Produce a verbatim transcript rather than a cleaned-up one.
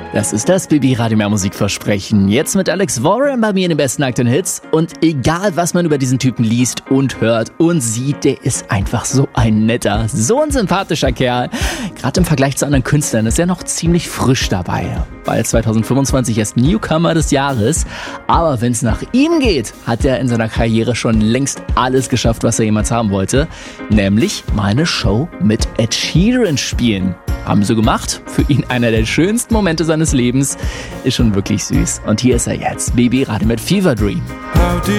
Das ist das B B Radio Mehr Musikversprechen. Jetzt mit Alex Warren bei mir in den besten aktuellen Hits. Und egal, was man über diesen Typen liest und hört und sieht, der ist einfach so ein netter, so ein sympathischer Kerl. Gerade im Vergleich zu anderen Künstlern ist er noch ziemlich frisch dabei. Bald zwanzig fünfundzwanzig erst Newcomer des Jahres. Aber wenn es nach ihm geht, hat er in seiner Karriere schon längst alles geschafft, was er jemals haben wollte. Nämlich mal eine Show mit Ed Sheeran spielen. Haben sie gemacht. Für ihn einer der schönsten Momente seines Lebens. Ist schon wirklich süß. Und hier ist er jetzt. B B Radio mit Fever Dream. How do